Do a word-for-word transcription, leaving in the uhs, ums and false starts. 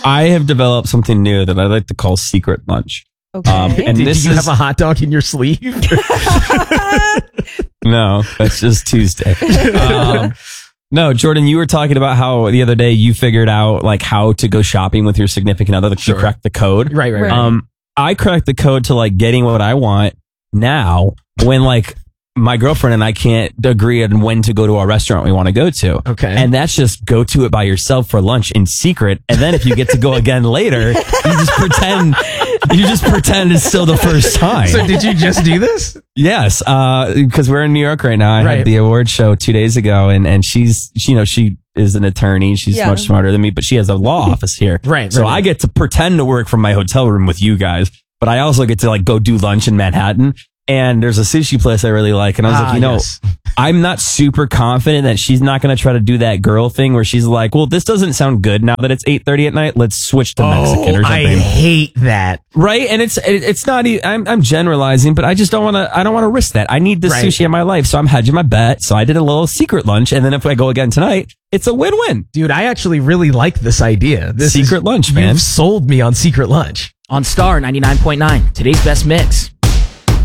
I have developed something new that I like to call secret lunch. Okay. Um, and Did this you is have a hot dog in your sleeve? no, that's just Tuesday. Um, no, Jordan, you were talking about how the other day you figured out like how to go shopping with your significant other. Sure. You cracked the code. Right, right, right. Um, I cracked the code to like getting what I want now when like my girlfriend and I can't agree on when to go to a restaurant we want to go to. Okay. And that's just go to it by yourself for lunch in secret. And then if you get to go again later, you just pretend, you just pretend it's still the first time. So did you just do this? Yes. Uh, because we're in New York right now. I Right. had the award show two days ago and, and she's, she, you know, she is an attorney. She's Yeah. much smarter than me, but she has a law office here. Right, So right. I get to pretend to work from my hotel room with you guys, but I also get to like go do lunch in Manhattan. And there's a sushi place I really like. And I was Ah, like, you know, yes. I'm not super confident that she's not going to try to do that girl thing where she's like, well, this doesn't sound good now that it's eight thirty at night. Let's switch to Mexican Oh, or I something. hate that. Right. And it's, it, it's not, e- I'm, I'm generalizing, but I just don't want to, I don't want to risk that. I need this Right. sushi in my life. So I'm hedging my bet. So I did a little secret lunch. And then if I go again tonight, it's a win-win. Dude, I actually really like this idea. This Secret is, lunch, man. You've sold me on secret lunch. On Star ninety-nine point nine, today's best mix.